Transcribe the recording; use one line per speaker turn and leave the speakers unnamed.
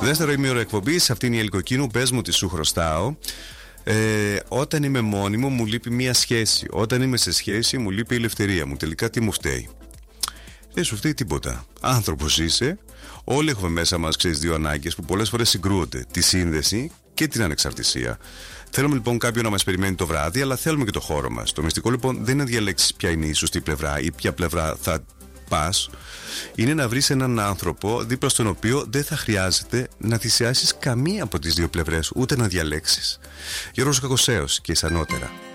Δεύτερο ημίωρο εκπομπής, αυτή είναι η Ελκοκίνου. Πες μου τι σου χρωστάω. Όταν είμαι μόνιμο μου λείπει μία σχέση. Όταν είμαι σε σχέση μου λείπει η ελευθερία μου. Τελικά τι μου φταίει? Δεν σου φταίει τίποτα. Άνθρωπος είσαι. Όλοι έχουμε μέσα μας, ξέρεις, δύο ανάγκες που πολλές φορές συγκρούονται. Τη σύνδεση και την ανεξαρτησία. Θέλουμε λοιπόν κάποιον να μας περιμένει το βράδυ, αλλά θέλουμε και το χώρο μας. Το μυστικό λοιπόν δεν είναι να διαλέξεις ποια είναι η σωστή πλευρά ή ποια πλευρά θα πας. Είναι να βρεις έναν άνθρωπο δίπλα στον οποίο δεν θα χρειάζεται να θυσιάσεις καμία από τις δύο πλευρές, ούτε να διαλέξεις. Γιώργος Κακοσέος και Ισανότερα.